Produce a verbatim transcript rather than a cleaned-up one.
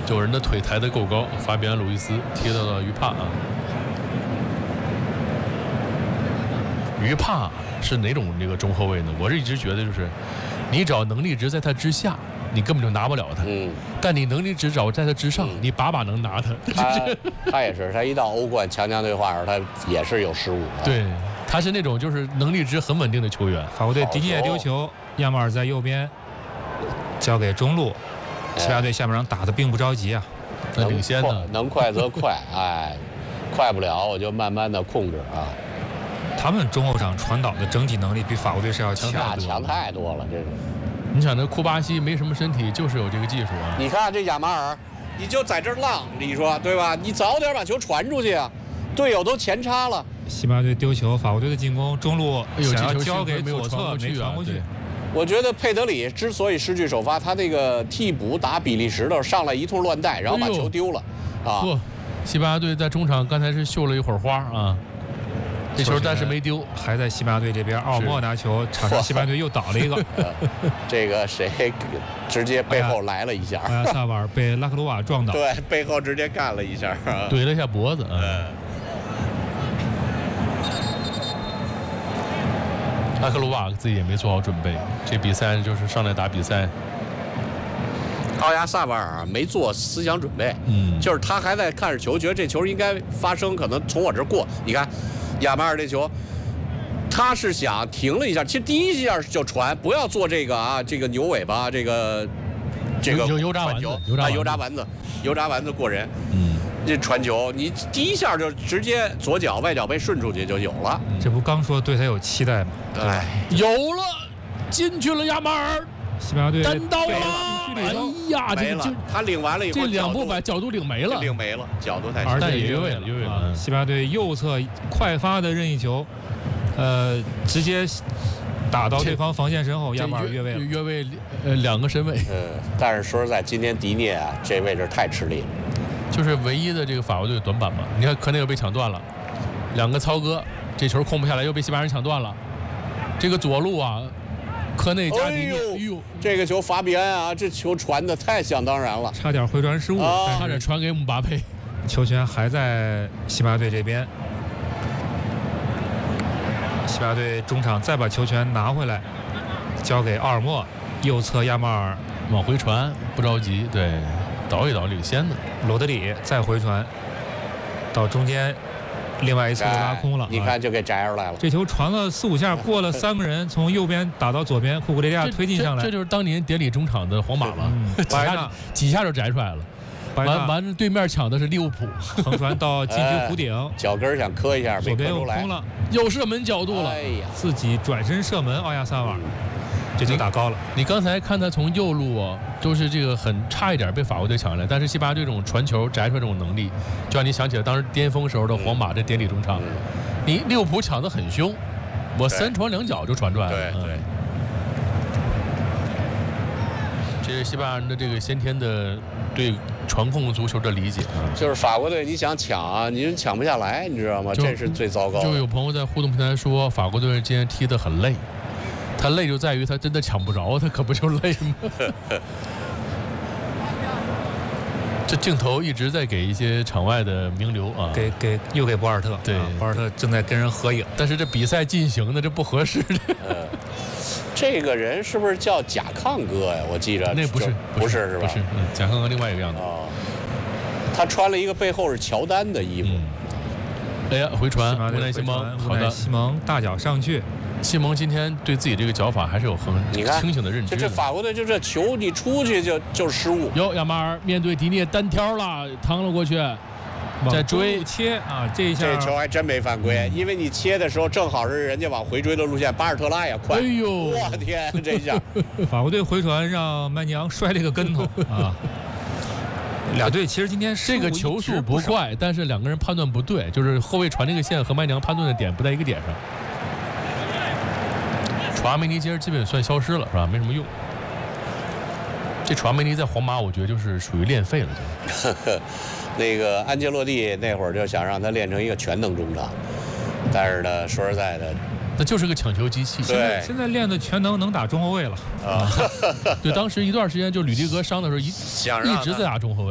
有人的腿抬得够高，法比安·鲁伊斯贴到了于帕啊。于帕是哪种这个中后卫呢？我是一直觉得就是，你只要能力值在他之下，你根本就拿不了他。嗯。但你能力值只要在他之上，嗯、你把把能拿他。 他他也是，他一到欧冠强强对话时，他也是有失误的。 对，他是那种就是能力值很稳定的球员。 法国队迪涅丢球，亚马尔在右边交给中路，西班牙队下半场打得并不着急啊。 那领先呢？ 能快则快，哎，快不了我就慢慢的控制啊。 他们中后场传导的整体能力比法国队是要强太强太多了，这是。 你想，这库巴西没什么身体，就是有这个技术啊。 你看这亚马尔，你就在这儿浪，你说对吧？你早点把球传出去啊，队友都前插了。 西班牙队丢球，法国队的进攻中路想要交给左侧，没传过去。 我觉得佩德里之所以失去首发，他那个替补打比利时的时候上来一通乱带，然后把球丢了。啊， 不，西班牙队在中场刚才是绣了一会儿花啊。这球但是没丢， 还在西班牙队这边。奥莫拿球，场上西班牙队又倒了一个。 这个谁直接背后来了一下？ 哎呀，萨瓦尔被拉克鲁瓦撞倒。 对，背后直接干了一下， 怼了一下脖子。嗯。拉克鲁瓦自己也没做好准备，这比赛就是上来打比赛。 奥亚萨瓦尔没做思想准备，嗯，就是他还在看着球，觉得这球应该发生，可能从我这儿过。你看。亚马尔这球，他是想停了一下，其实第一下就传，不要做这个啊，这个牛尾巴，这个这个油炸丸子， 啊，油炸丸子，油炸丸子过人。嗯，这传球，你第一下就直接左脚外脚背顺出去就有了。 这不刚说对他有期待吗？ 哎， 有了，进去了，亚马尔， 西班牙队单刀了。哎呀，这就他领完了以后， 这两步把角度领没了， 领没了，角度太小，而且越位了，越位了。 西班牙队右侧快发的任意球，呃，直接打到对方防线身后，亚马尔越位了， 越位呃两个身位。 嗯，但是说实在，今天迪涅啊这位置太吃力了， 就是唯一的这个法国队的短板嘛。你看科内又被抢断了，两个操哥，这球控不下来，又被西班牙人抢断了。这个左路啊。科内加迪涅， 哎呦，这个球法比安啊，这球传的太想当然了， 差点回传失误， 啊、差点传给姆巴佩。 球权还在西班牙队这边，西班牙队中场再把球权拿回来，交给奥尔莫，右侧亚马尔往回传，不着急，对，倒一倒领先的。 罗德里再回传到中间。另外一次就拉空了， 你看就给摘出来了。 这球传了四五下，过了三个人，从右边打到左边，库库雷利亚推进上来， 这就是当年典礼中场的皇马了， 嗯、 几下几下就摘出来了。完完对面抢的是利物浦， 横传到禁区弧顶， 哎、脚跟想磕一下，没磕出来， 空了， 有射门角度了， 哎呀， 自己转身射门，奥亚萨瓦尔。这就打高了。 你刚才看他从右路啊，都是这个很差一点被法国队抢下来，但是西班牙队这种传球摘出来这种能力，就让你想起了当时巅峰时候的皇马这典礼中场，嗯、你利物浦抢得很凶，我三传两脚就传出来了。 对对。嗯、 这是西班牙人的这个先天的对传控足球的理解啊。 就是法国队你想抢啊，你抢不下来，你知道吗？这是最糟糕的。 就有朋友在互动平台说，法国队今天踢得很累。他累就在于他真的抢不着，他可不就累吗？这镜头一直在给一些场外的名流啊， 给给又给博尔特， 对， 啊、博尔特正在跟人合影， 但是这比赛进行的这不合适的。 呃，这个人是不是叫贾康哥呀？我记着那不是， 不是是吧？ 不是，嗯，贾康哥另外一个样子。 哦，他穿了一个背后是乔丹的衣服。 嗯、哎呀，回传，乌奈西蒙，好的， 西蒙大脚上去。 西蒙今天对自己这个脚法还是有很清醒的认知的。 这这法国队就这球你出去就就失误。 有亚马尔面对迪涅单挑了，趟了过去，再追切啊，这一下这球还真没犯规，因为你切的时候正好是人家往回追的路线，巴尔特拉也快。 哎呦， 我天，这下法国队回传让麦尼昂摔了一个跟头啊。两队其实今天这个球速不快，但是两个人判断不对，就是后卫传这个线和麦尼昂判断的点不在一个点上。楚阿梅尼今儿基本算消失了，是吧？没什么用。这楚阿梅尼在皇马，我觉得就是属于练废了，就。 那个安切洛蒂那会儿就想让他练成一个全能中场，但是呢，说实在的， 那就是个抢球机器。 对， 现在练的全能能打中后卫了啊。 对，当时一段时间就吕迪格伤的时候，一一直在打中后卫。